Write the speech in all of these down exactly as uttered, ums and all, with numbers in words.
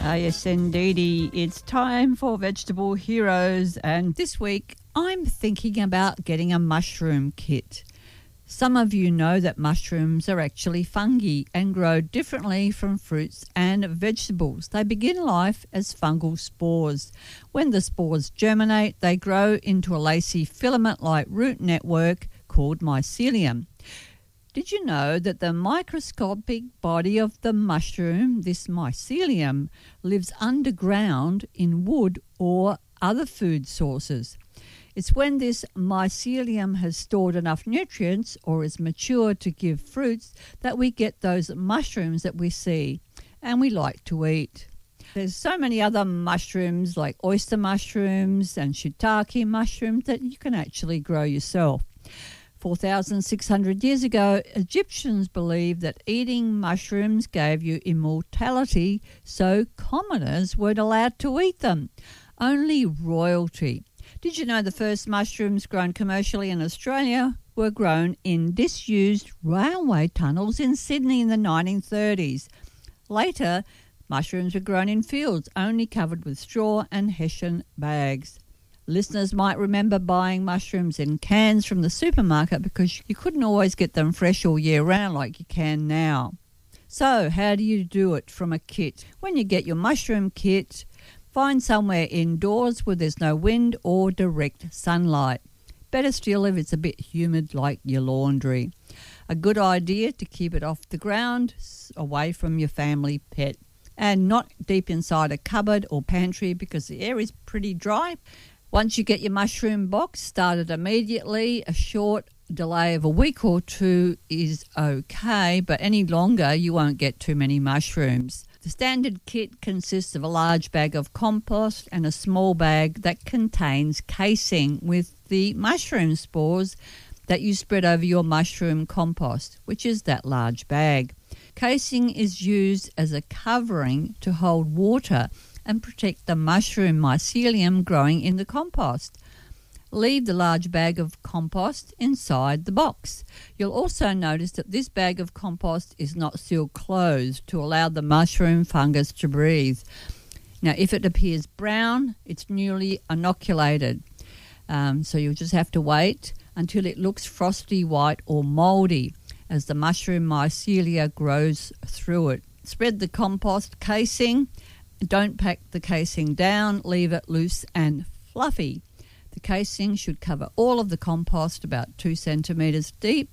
Ah, yes, indeedy. It's time for Vegetable Heroes, and this week I'm thinking about getting a mushroom kit. Some of you know that mushrooms are actually fungi and grow differently from fruits and vegetables. They begin life as fungal spores. When the spores germinate, they grow into a lacy filament-like root network called mycelium. Did you know that the microscopic body of the mushroom, this mycelium, lives underground in wood or other food sources? It's when this mycelium has stored enough nutrients or is mature to give fruits that we get those mushrooms that we see and we like to eat. There's so many other mushrooms like oyster mushrooms and shiitake mushrooms that you can actually grow yourself. four thousand six hundred years ago, Egyptians believed that eating mushrooms gave you immortality, so commoners weren't allowed to eat them. Only royalty. Did you know the first mushrooms grown commercially in Australia were grown in disused railway tunnels in Sydney in the nineteen thirties? Later, mushrooms were grown in fields only covered with straw and hessian bags. Listeners might remember buying mushrooms in cans from the supermarket because you couldn't always get them fresh all year round like you can now. So, how do you do it from a kit? When you get your mushroom kit, find somewhere indoors where there's no wind or direct sunlight. Better still if it's a bit humid like your laundry. A good idea to keep it off the ground, away from your family pet, and not deep inside a cupboard or pantry because the air is pretty dry. Once you get your mushroom box, start it immediately. A short delay of a week or two is okay, but any longer you won't get too many mushrooms. The standard kit consists of a large bag of compost and a small bag that contains casing with the mushroom spores that you spread over your mushroom compost, which is that large bag. Casing is used as a covering to hold water and protect the mushroom mycelium growing in the compost. Leave the large bag of compost inside the box. You'll also notice that this bag of compost is not sealed closed to allow the mushroom fungus to breathe. Now, if it appears brown, it's newly inoculated. Um, so you'll just have to wait until it looks frosty white or mouldy as the mushroom mycelia grows through it. Spread the compost casing. Don't pack the casing down, leave it loose and fluffy. The casing should cover all of the compost about two centimetres deep,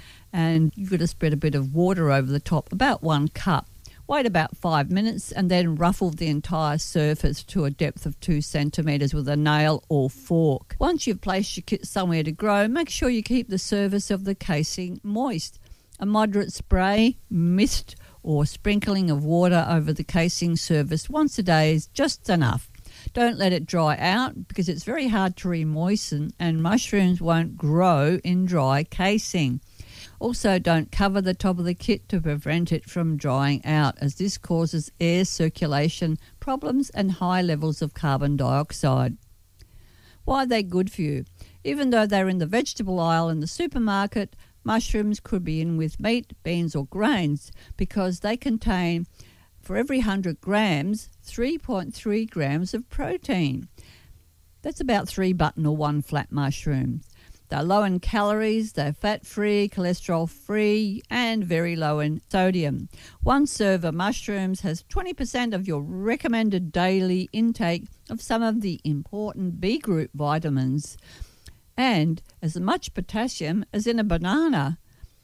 and you've got to spread a bit of water over the top, about one cup. Wait about five minutes and then ruffle the entire surface to a depth of two centimetres with a nail or fork. Once you've placed your kit somewhere to grow, make sure you keep the surface of the casing moist. A moderate spray, mist, or sprinkling of water over the casing surface once a day is just enough. Don't let it dry out because it's very hard to re-moisten and mushrooms won't grow in dry casing. Also, don't cover the top of the kit to prevent it from drying out, as this causes air circulation problems and high levels of carbon dioxide. Why are they good for you? Even though they're in the vegetable aisle in the supermarket, mushrooms could be in with meat, beans or grains because they contain, for every one hundred grams, three point three grams of protein. That's about three button or one flat mushrooms. They're low in calories, they're fat-free, cholesterol-free and very low in sodium. One serve of mushrooms has twenty percent of your recommended daily intake of some of the important B group vitamins and as much potassium as in a banana.